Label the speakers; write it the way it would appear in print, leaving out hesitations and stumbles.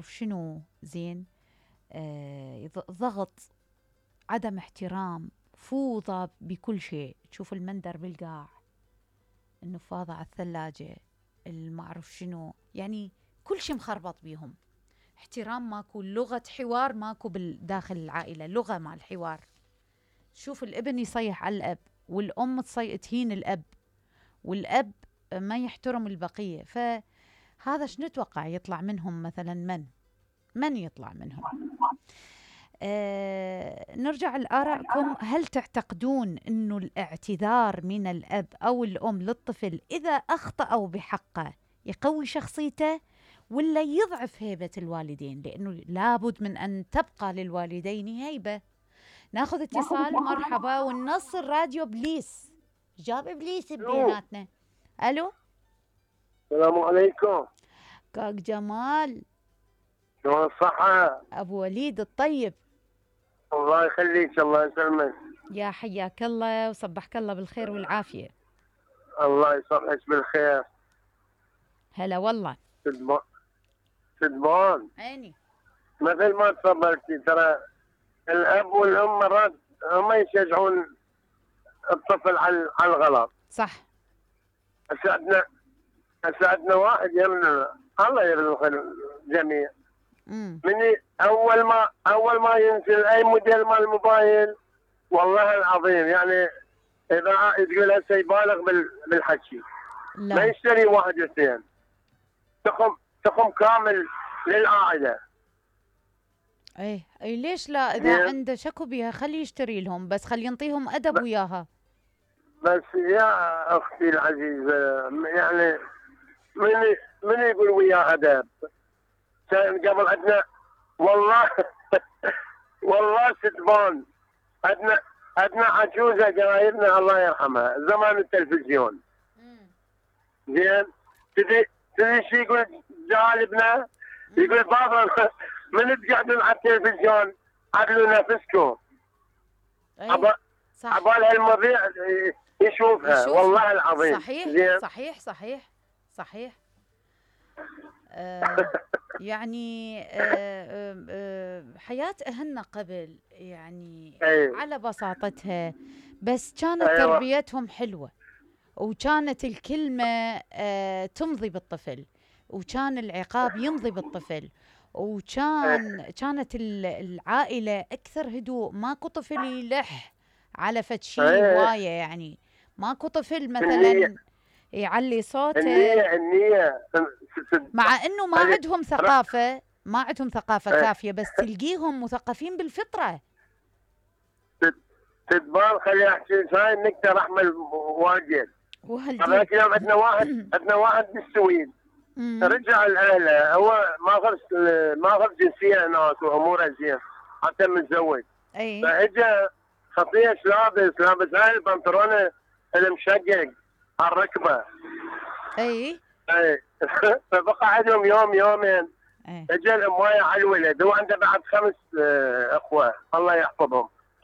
Speaker 1: اعرف شنو زين. ضغط، عدم احترام، فوضى بكل شيء. تشوف المندر بالقاع، النفاضة على الثلاجة، المعرف شنو، يعني كل شيء مخربط بيهم. احترام ماكو، لغة حوار ماكو داخل العائلة، لغة مع الحوار. شوف الابن يصيح على الأب، والأم تهين الأب، والأب ما يحترم البقية. فهذا شنو نتوقع يطلع منهم مثلا؟ من يطلع منهم؟ نرجع لآرائكم. هل تعتقدون أنه الاعتذار من الأب أو الأم للطفل إذا أخطأوا بحقه يقوي شخصيته ولا يضعف هيبة الوالدين؟ لأنه لابد من أن تبقى للوالدين هيبة. ناخذ اتصال. مرحبا. والنص الراديو بليس، جاب إبليس ببيناتنا. ألو،
Speaker 2: السلام عليكم.
Speaker 1: كاك جمال،
Speaker 2: شلون الصحة؟
Speaker 1: أبو وليد الطيب.
Speaker 2: الله يخليك، الله يسلمك.
Speaker 1: يا حياك الله وصبحك الله بالخير والعافية.
Speaker 2: الله يصبحك بالخير.
Speaker 1: هلا والله.
Speaker 2: سدبان
Speaker 1: عيني.
Speaker 2: مثل ما تفضلتي، ترى الأب والأم مرات هم يشجعون الطفل على الغلط.
Speaker 1: صح.
Speaker 2: أسعدنا واحد يمنع، الله يرزق الجميع.
Speaker 1: من
Speaker 2: أول ما ينزل أي موديل مال الموبايل، والله العظيم يعني إذا تقول هسه يبالغ بالحكي.
Speaker 1: لا.
Speaker 2: ما يشتري واحد اثنين، تخم كامل للعائلة.
Speaker 1: اي ليش لا؟ اذا عنده شكو بيها خليه يشتري لهم، بس خليه ينطيهم ادب وياها.
Speaker 2: بس يا اختي العزيزة، يعني من يقول وياه ادب؟ كان قبل عندنا والله والله ستبان، عندنا عجوزة قرايبنا الله يرحمها زمان التلفزيون. زين، تدري شو يقول جالبنا؟ يقول بابا من تقعدون على التلفزيون عدلوا نفسكم. عبال هالمذيع يشوفها والله العظيم.
Speaker 1: صحيح.
Speaker 2: زين؟
Speaker 1: صحيح. يعني حياة أهلنا قبل يعني على بساطتها، بس كانت تربيتهم حلوة، وكانت الكلمة تمضي بالطفل، وكان العقاب يمضي بالطفل، كانت العائلة أكثر هدوء. ماكو طفل يلح على فد شي هواية، يعني ماكو طفل مثلا يعلي صوته.
Speaker 2: النية
Speaker 1: مع انه ما عندهم ثقافة كافية، بس تلقيهم مثقفين بالفطرة.
Speaker 2: تدبار خلي احكي هاي النكتة رحمة واجد. هذاك اليوم عندنا واحد بالسويد، رجع الاهله، هو ما اخذ جنسية هناك واموره زين، حتى متزوج. فاجا خطية لابس هاي البنطلون المشقق على الركبة.
Speaker 1: اي
Speaker 2: فبقى عندهم يوم يومين. اجى الاموايه على الولد، هو عنده بعد 5 اخوه الله يحفظهم.